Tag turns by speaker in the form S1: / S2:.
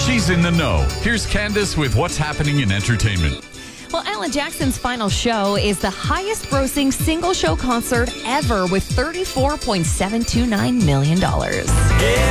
S1: She's in the know. Here's Candace with what's happening in entertainment.
S2: Well, Alan Jackson's final show is the highest grossing single show concert ever with $34.729 million.